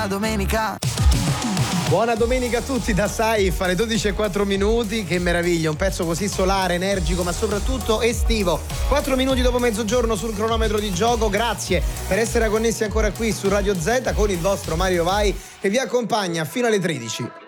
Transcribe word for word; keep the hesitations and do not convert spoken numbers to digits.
domenica. Buona domenica a tutti da Saif, alle dodici e quattro minuti, che meraviglia, un pezzo così solare, energico ma soprattutto estivo. quattro minuti dopo mezzogiorno sul cronometro di gioco, grazie per essere connessi ancora qui su Radio Z con il vostro Mario Vai che vi accompagna fino alle tredici.